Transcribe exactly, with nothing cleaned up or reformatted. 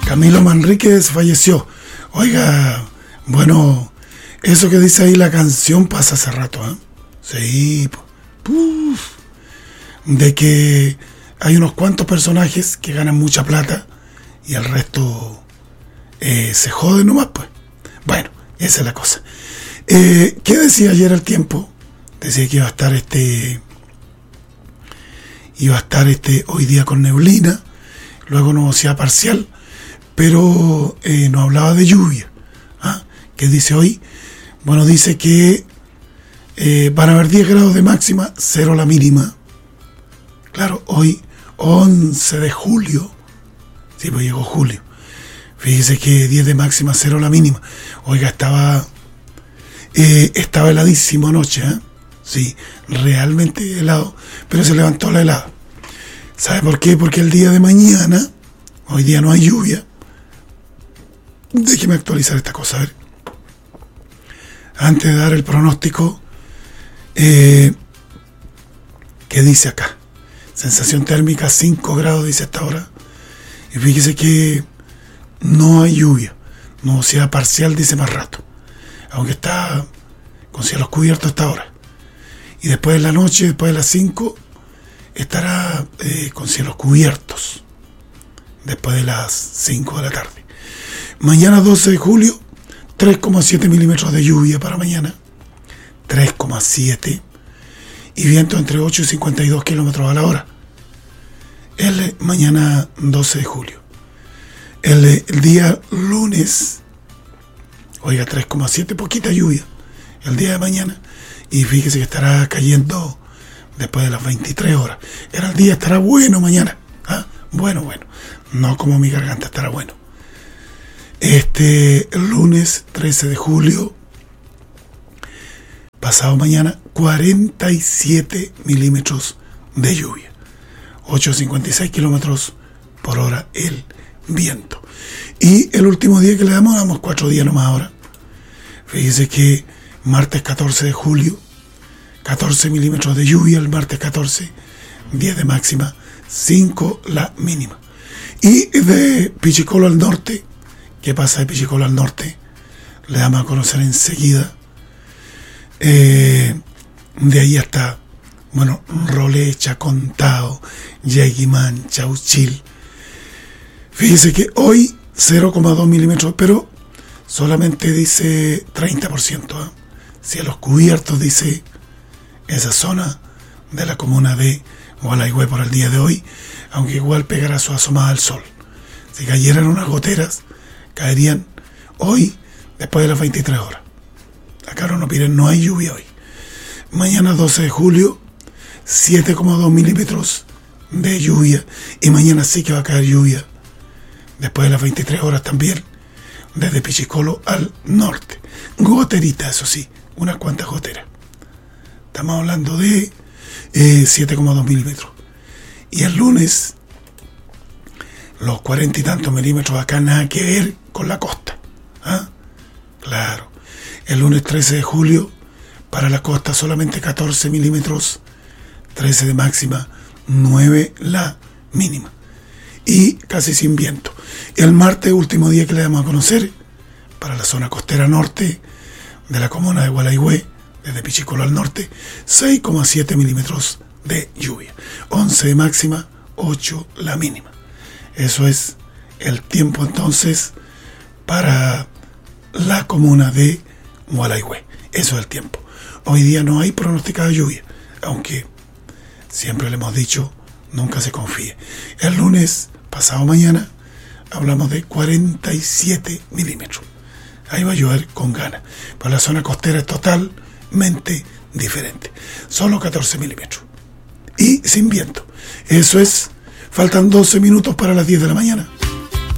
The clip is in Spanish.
Camilo Manríquez falleció. Oiga, bueno, eso que dice ahí la canción pasa hace rato, ¿eh? Sí, puf, de que hay unos cuantos personajes que ganan mucha plata y el resto eh, se jode nomás, pues. Bueno, esa es la cosa. Eh, ¿Qué decía ayer El Tiempo? Decía que iba a estar este... Iba a estar este hoy día con neblina, luego nubosidad parcial, pero eh, no hablaba de lluvia. ¿Ah? ¿Qué dice hoy? Bueno, dice que eh, van a haber diez grados de máxima, cero la mínima. Claro, hoy once de julio, sí, pues llegó julio. Fíjese que diez de máxima, cero la mínima. Oiga, estaba eh, estaba heladísimo anoche, ¿eh? Sí, realmente helado, pero se levantó la helada. ¿Sabe por qué? Porque el día de mañana, hoy día no hay lluvia. Déjeme actualizar esta cosa, a ver. Antes de dar el pronóstico, eh, ¿qué dice acá? Sensación térmica cinco grados, dice esta hora. Y fíjese que no hay lluvia. Nubosidad parcial, dice más rato. Aunque está con cielos cubiertos hasta ahora. Y después de la noche, después de las cinco, estará eh, con cielos cubiertos. Después de las cinco de la tarde. Mañana doce de julio, tres coma siete milímetros de lluvia para mañana. tres coma siete. Y viento entre ocho y cincuenta y dos kilómetros a la hora. El mañana doce de julio. El, el día lunes, oiga, tres coma siete, poquita lluvia. El día de mañana. Y fíjese que estará cayendo después de las veintitrés horas. Era el día, estará bueno mañana. ¿Ah? Bueno, bueno. No como mi garganta, estará bueno. Este, el lunes trece de julio, pasado mañana, cuarenta y siete milímetros de lluvia. ocho coma cincuenta y seis kilómetros por hora el viento. Y el último día que le damos, damos cuatro días nomás ahora. Fíjese que martes catorce de julio, catorce milímetros de lluvia el martes catorce, diez de máxima, cinco la mínima. Y de Pichicolo al norte, ¿qué pasa de Pichicolo al norte? Le damos a conocer enseguida. Eh, de ahí hasta, bueno, Rolecha, Contao, Yaguimán, Chauchil. Fíjese que hoy cero coma dos milímetros, pero solamente dice treinta por ciento. ¿eh? Cielos cubiertos, dice esa zona de la comuna de Gualaihue por el día de hoy, aunque igual pegará su asomada al sol. Si cayeran unas goteras, caerían hoy después de las veintitrés horas. Acá no nos piden, no hay lluvia hoy. Mañana doce de julio, siete coma dos milímetros de lluvia, y mañana sí que va a caer lluvia después de las veintitrés horas también, desde Pichicolo al norte. Goterita, eso sí, unas cuantas goteras. Estamos hablando de eh, siete coma dos milímetros. Y el lunes, los cuarenta y tantos milímetros acá nada que ver con la costa. ¿Ah? Claro. El lunes trece de julio, para la costa solamente catorce milímetros, trece de máxima, nueve la mínima. Y casi sin viento. El martes, último día que le damos a conocer, para la zona costera norte de la comuna de Gualaihue, desde Pichicolo al norte, seis coma siete milímetros de lluvia. once de máxima, ocho la mínima. Eso es el tiempo entonces para la comuna de Gualaihue. Eso es el tiempo. Hoy día no hay pronosticada lluvia, aunque siempre le hemos dicho, nunca se confíe. El lunes, pasado mañana, hablamos de cuarenta y siete milímetros. Ahí va a llover con ganas. Pero la zona costera es totalmente diferente. Solo catorce milímetros. Y sin viento. Eso es, faltan doce minutos para las diez de la mañana.